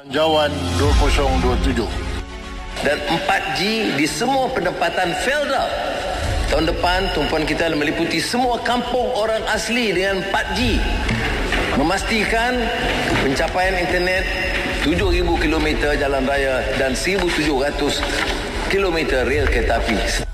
Jawan 2027. Dan 4G di semua pendapatan Felda. Tahun depan, tumpuan kita meliputi semua kampung orang asli dengan 4G. Memastikan pencapaian internet 7,000 km jalan raya dan 1,700 km rel kereta api.